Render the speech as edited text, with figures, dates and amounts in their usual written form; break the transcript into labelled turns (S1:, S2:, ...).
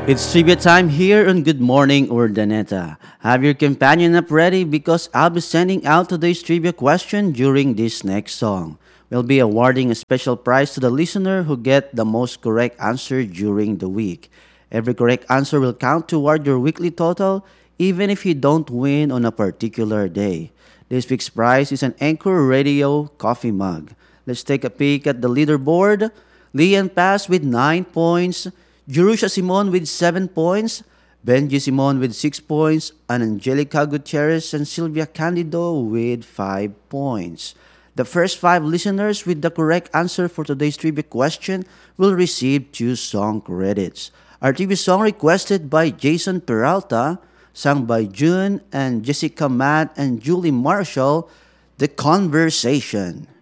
S1: It's trivia time here on Good Morning Urdaneta. Have your companion up ready because I'll be sending out today's trivia question during this next song. We'll be awarding a special prize to the listener who get the most correct answer during the week. Every correct answer will count toward your weekly total even if you don't win on a particular day. This week's prize is an Anchor Radio coffee mug. Let's take a peek at the leaderboard. Lian Pass with 9 points, Jerusha Simon with 7 points, Benji Simon with 6 points, and Angelica Gutierrez and Sylvia Candido with 5 points. The first 5 listeners with the correct answer for today's trivia question will receive 2 song credits. Our trivia song requested by Jason Peralta, sung by June and Jessica Matt and Julie Marshall, The Conversation.